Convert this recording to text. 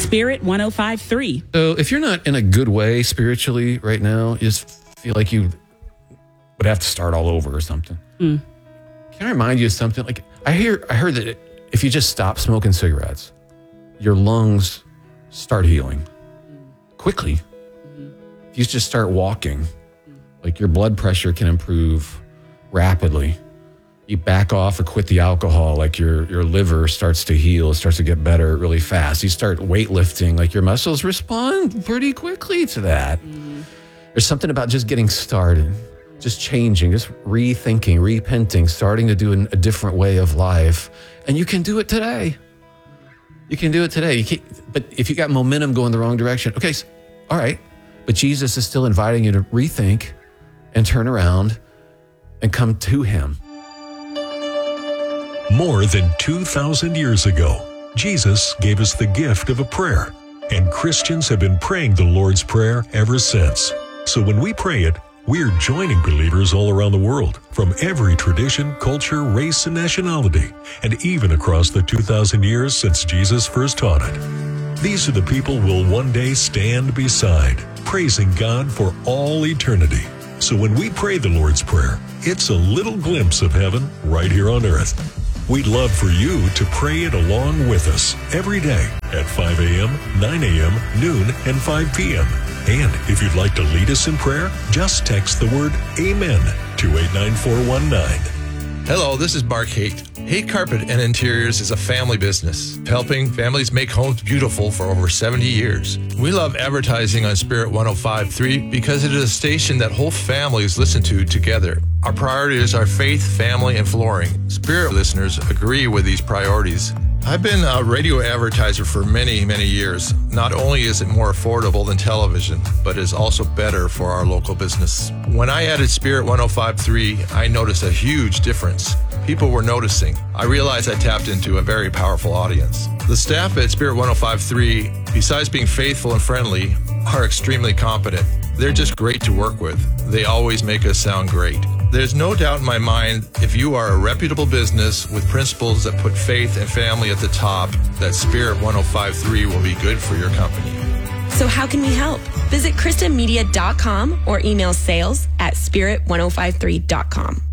Spirit 105.3. So if you're not in a good way spiritually right now, you just feel like you would have to start all over or something. Can I remind you of something? Like I heard that if you just stop smoking cigarettes, your lungs start healing quickly. If you just start walking, like your blood pressure can improve rapidly. You back off or quit the alcohol, like your liver starts to heal, starts to get better really fast. You start weightlifting, like your muscles respond pretty quickly to that. There's something about just getting started, just changing, just rethinking, repenting, starting to do a different way of life. And you can do it today. You can do it today. But if you got momentum going the wrong direction, okay, all right. But Jesus is still inviting you to rethink and turn around and come to him. More than 2,000 years ago, Jesus gave us the gift of a prayer, and Christians have been praying the Lord's Prayer ever since. So when we pray it, we're joining believers all around the world, from every tradition, culture, race, and nationality, and even across the 2,000 years since Jesus first taught it. These are the people we'll one day stand beside, praising God for all eternity. So when we pray the Lord's Prayer, it's a little glimpse of heaven right here on earth. We'd love for you to pray it along with us every day at 5 a.m., 9 a.m., noon, and 5 p.m. And if you'd like to lead us in prayer, just text the word AMEN to 89419. Hello, this is Mark Haight. Haight Carpet and Interiors is a family business, helping families make homes beautiful for over 70 years. We love advertising on Spirit 105.3 because it is a station that whole families listen to together. Our priorities are faith, family, and flooring. Spirit listeners agree with these priorities. I've been a radio advertiser for many, many years. Not only is it more affordable than television, but is also better for our local business. When I added Spirit 105.3, I noticed a huge difference. People were noticing. I realized I tapped into a very powerful audience. The staff at Spirit 105.3, besides being faithful and friendly, are extremely competent. They're just great to work with. They always make us sound great. There's no doubt in my mind, if you are a reputable business with principles that put faith and family at the top, that Spirit 105.3 will be good for your company. So how can we help? Visit KristaMedia.com or email sales@spirit1053.com.